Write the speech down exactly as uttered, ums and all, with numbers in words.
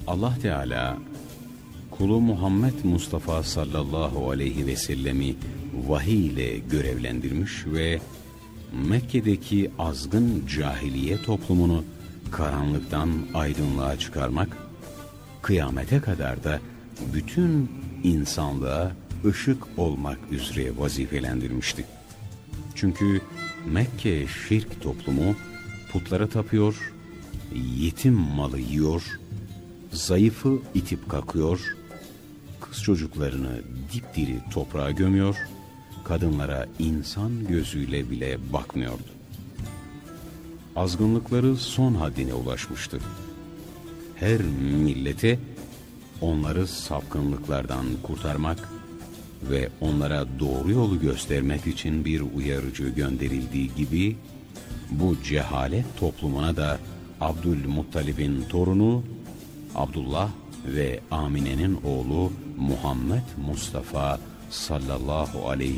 Allah Teala kulu Muhammed Mustafa sallallahu aleyhi ve sellemi vahiy ile görevlendirmiş ve Mekke'deki azgın cahiliye toplumunu karanlıktan aydınlığa çıkarmak, kıyamete kadar da bütün insanlığa ışık olmak üzere vazifelendirmişti. Çünkü Mekke şirk toplumu putlara tapıyor, yetim malı yiyor, zayıfı itip kakıyor, kız çocuklarını dipdiri toprağa gömüyor, kadınlara insan gözüyle bile bakmıyordu. Azgınlıkları son haddine ulaşmıştı. Her millete onları sapkınlıklardan kurtarmak ve onlara doğru yolu göstermek için bir uyarıcı gönderildiği gibi, bu cehalet toplumuna da Abdülmuttalib'in torunu Abdullah ve Amine'nin oğlu Muhammed Mustafa sallallahu aleyhi